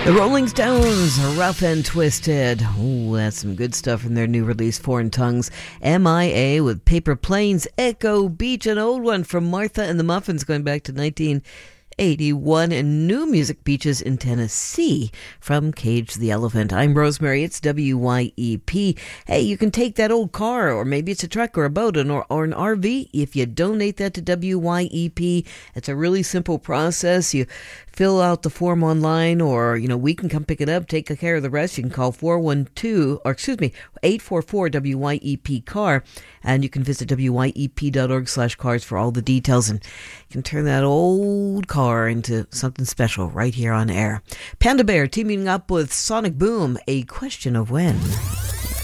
The Rolling Stones, Rough and Twisted. Oh, that's some good stuff from their new release, Foreign Tongues. MIA with Paper Planes, Echo Beach, an old one from Martha and the Muffins going back to 1981, and New Music Beaches in Tennessee from Cage the Elephant. I'm Rosemary. It's WYEP. Hey, you can take that old car, or maybe it's a truck or a boat or an RV. If you donate that to WYEP, it's a really simple process. You fill out the form online, or, we can come pick it up, take care of the rest. You can call 844-WYEP car, and you can visit wyep.org/cars for all the details, and you can turn that old car into something special right here on air. Panda Bear teaming up with Sonic Boom, A Question of When.